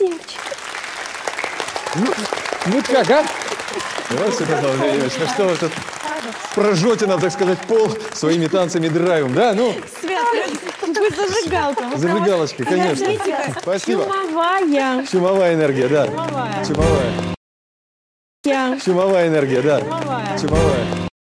Максимчик. Ну как, а? Вот сюда, Владимирович, ну что вы тут прожжете нам, так сказать, пол своими танцами драйвом, да? Ну, Свят, вы зажигалка. зажигалочка, конечно. Спасибо. Чумовая. Чумовая энергия, да. Чумовая. Чумовая. Я. Чумовая энергия, да. Чумовая. Чумовая.